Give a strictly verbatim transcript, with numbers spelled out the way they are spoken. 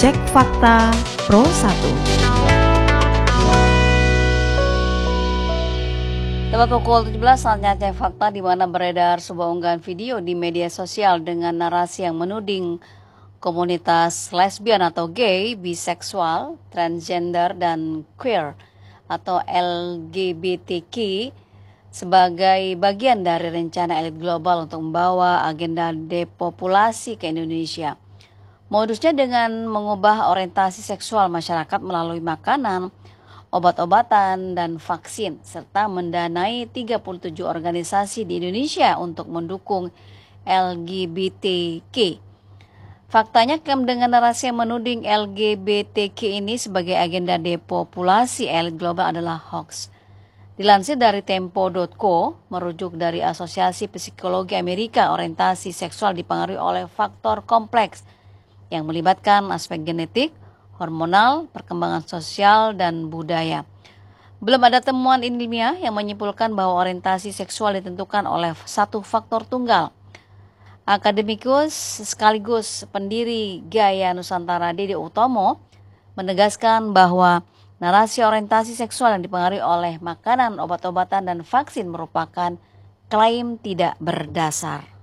Cek Fakta Pro satu. Tepat pukul tujuh belas saatnya Cek Fakta, di mana beredar sebuah unggahan video di media sosial dengan narasi yang menuding komunitas lesbian atau gay, biseksual, transgender, dan queer atau L G B T Q sebagai bagian dari rencana elit global untuk membawa agenda depopulasi ke Indonesia. Modusnya dengan mengubah orientasi seksual masyarakat melalui makanan, obat-obatan, dan vaksin, serta mendanai tiga puluh tujuh organisasi di Indonesia untuk mendukung L G B T Q. Faktanya, klaim dengan narasi yang menuding L G B T Q ini sebagai agenda depopulasi elit global adalah hoax. Dilansir dari tempo titik co, merujuk dari Asosiasi Psikologi Amerika, orientasi seksual dipengaruhi oleh faktor kompleks yang melibatkan aspek genetik, hormonal, perkembangan sosial, dan budaya. Belum ada temuan ilmiah yang menyimpulkan bahwa orientasi seksual ditentukan oleh satu faktor tunggal. Akademikus sekaligus pendiri Gaya Nusantara Dede Utomo menegaskan bahwa narasi orientasi seksual yang dipengaruhi oleh makanan, obat-obatan, dan vaksin merupakan klaim tidak berdasar.